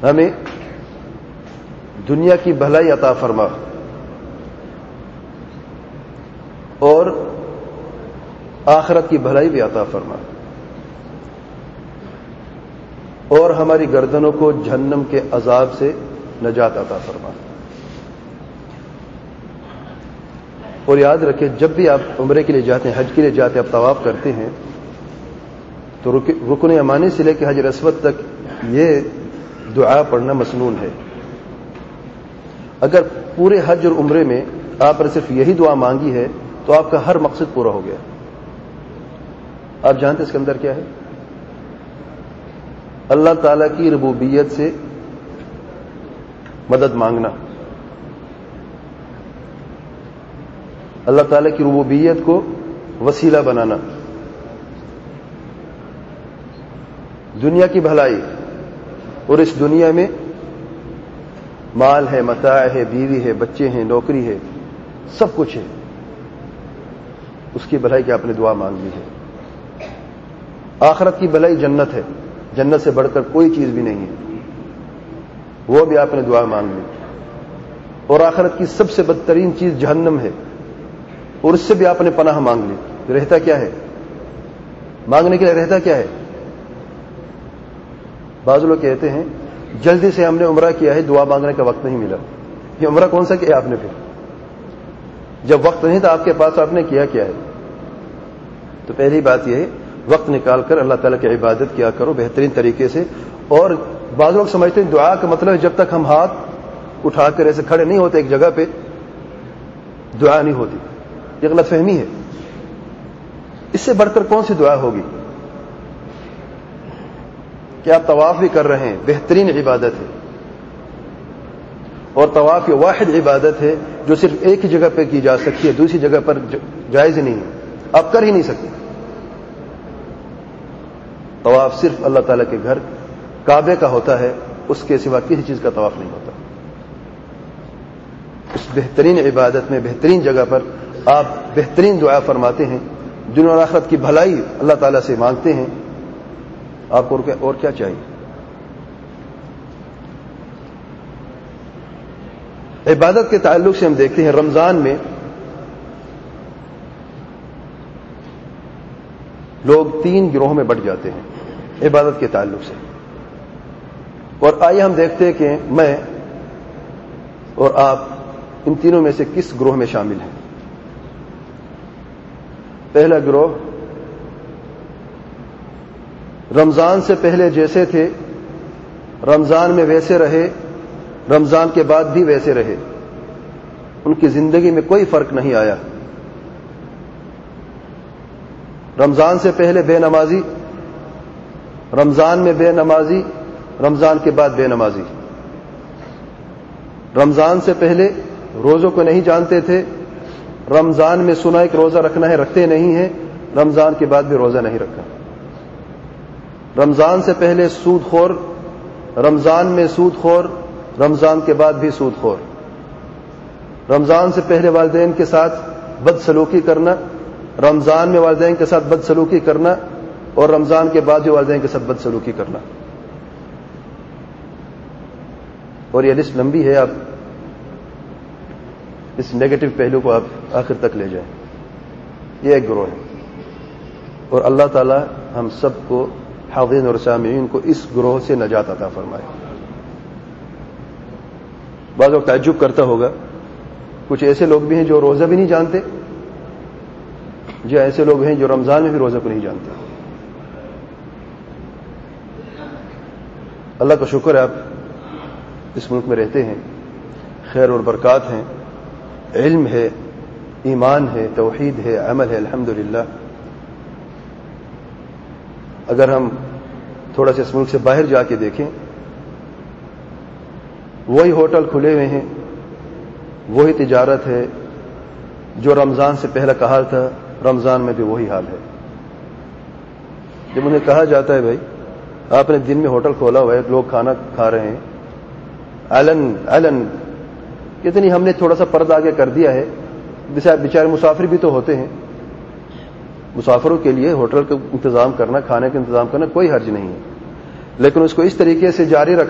ہمیں دنیا کی بھلائی عطا فرما اور آخرت کی بھلائی بھی عطا فرما، اور ہماری گردنوں کو جہنم کے عذاب سے نجات عطا فرما۔ اور یاد رکھیں، جب بھی آپ عمرے کے لیے جاتے ہیں، حج کے لیے جاتے ہیں، آپ طواف کرتے ہیں تو رکن یمانی سے لے کے حجر اسود تک یہ دعا پڑھنا مسنون ہے۔ اگر پورے حج اور عمرے میں آپ نے صرف یہی دعا مانگی ہے تو آپ کا ہر مقصد پورا ہو گیا۔ آپ جانتے اس کے اندر کیا ہے؟ اللہ تعالیٰ کی ربوبیت سے مدد مانگنا، اللہ تعالیٰ کی ربوبیت کو وسیلہ بنانا، دنیا کی بھلائی، اور اس دنیا میں مال ہے، متاع ہے، بیوی ہے، بچے ہیں، نوکری ہے، سب کچھ ہے، اس کی بھلائی کی آپ نے دعا مانگ لی ہے۔ آخرت کی بھلائی جنت ہے، جنت سے بڑھ کر کوئی چیز بھی نہیں ہے، وہ بھی آپ نے دعا مانگ لی۔ اور آخرت کی سب سے بدترین چیز جہنم ہے، اور اس سے بھی آپ نے پناہ مانگ لی۔ رہتا کیا ہے؟ مانگنے کے لیے رہتا کیا ہے؟ بعض لوگ کہتے ہیں جلدی سے ہم نے عمرہ کیا ہے، دعا مانگنے کا وقت نہیں ملا۔ یہ عمرہ کون سا کیا آپ نے؟ پھر جب وقت نہیں تھا آپ کے پاس، آپ نے کیا کیا ہے؟ تو پہلی بات یہ ہے، وقت نکال کر اللہ تعالیٰ کی عبادت کیا کرو بہترین طریقے سے۔ اور بعض لوگ سمجھتے ہیں دعا کا مطلب ہے جب تک ہم ہاتھ اٹھا کر ایسے کھڑے نہیں ہوتے ایک جگہ پہ دعا نہیں ہوتی، یہ غلط فہمی ہے۔ اس سے بڑھ کر کون سی دعا ہوگی؟ کہ آپ طواف بھی کر رہے ہیں، بہترین عبادت ہے، اور طواف یہ واحد عبادت ہے جو صرف ایک ہی جگہ پہ کی جا سکتی ہے، دوسری جگہ پر جائز ہی نہیں ہے، آپ کر ہی نہیں سکتے۔ طواف صرف اللہ تعالیٰ کے گھر کعبے کا ہوتا ہے، اس کے سوا کسی چیز کا طواف نہیں ہوتا۔ اس بہترین عبادت میں، بہترین جگہ پر آپ بہترین دعا فرماتے ہیں، دنیا اور آخرت کی بھلائی اللہ تعالیٰ سے مانگتے ہیں، آپ کو اور کیا چاہیے؟ عبادت کے تعلق سے ہم دیکھتے ہیں رمضان میں لوگ 3 گروہوں میں بٹ جاتے ہیں عبادت کے تعلق سے، اور آئیے ہم دیکھتے ہیں کہ میں اور آپ ان تینوں میں سے کس گروہ میں شامل ہیں۔ پہلا گروہ رمضان سے پہلے جیسے تھے رمضان میں ویسے رہے، رمضان کے بعد بھی ویسے رہے، ان کی زندگی میں کوئی فرق نہیں آیا۔ رمضان سے پہلے بے نمازی، رمضان میں بے نمازی، رمضان کے بعد بے نمازی۔ رمضان سے پہلے روزوں کو نہیں جانتے تھے، رمضان میں سنا ایک روزہ رکھنا ہے، رکھتے نہیں ہیں، رمضان کے بعد بھی روزہ نہیں رکھا۔ رمضان سے پہلے سود خور، رمضان میں سود خور، رمضان کے بعد بھی سود خور۔ رمضان سے پہلے والدین کے ساتھ بدسلوکی کرنا، رمضان میں والدین کے ساتھ بدسلوکی کرنا، اور رمضان کے بعد بھی والدین کے ساتھ بدسلوکی کرنا۔ اور یہ لسٹ لمبی ہے، آپ اس نیگیٹو پہلو کو آپ آخر تک لے جائیں۔ یہ ایک گروہ ہے، اور اللہ تعالی ہم سب کو، حاضرین اور سامعین کو، اس گروہ سے نجات عطا فرمائے۔ بعض لوگ تعجب کرتا ہوگا، کچھ ایسے لوگ بھی ہیں جو روزہ بھی نہیں جانتے، جو ایسے لوگ ہیں جو رمضان میں بھی روزہ کو نہیں جانتے۔ اللہ کا شکر ہے آپ اس ملک میں رہتے ہیں، خیر اور برکات ہیں، علم ہے، ایمان ہے، توحید ہے، عمل ہے، الحمدللہ۔ اگر ہم تھوڑا سا اس ملک سے باہر جا کے دیکھیں، وہی ہوٹل کھلے ہوئے ہیں، وہی تجارت ہے جو رمضان سے پہلے کا حال تھا، رمضان میں بھی وہی حال ہے۔ جب انہیں کہا جاتا ہے بھائی آپ نے دن میں ہوٹل کھولا ہوا ہے، لوگ کھانا کھا رہے ہیں علن کتنی ہم نے تھوڑا سا پردہ آگے کر دیا ہے، بیچارے مسافر بھی تو ہوتے ہیں، مسافروں کے لیے ہوٹل کا انتظام کرنا، کھانے کا انتظام کرنا کوئی حرج نہیں ہے، لیکن اس کو اس طریقے سے جاری رکھنا